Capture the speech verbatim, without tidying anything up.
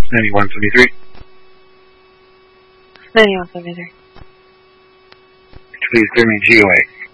ninety-one seventy-three. ninety-one seventy-three. Please clear me G O A.